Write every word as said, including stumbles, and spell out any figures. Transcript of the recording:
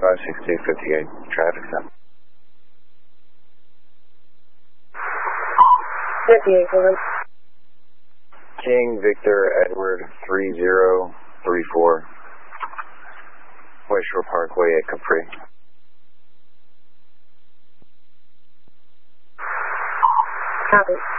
five six two fifty-eight, traffic stop. fifty-eight, go ahead. King Victor Edward three zero three four, West Shore Parkway at Capri. Copy.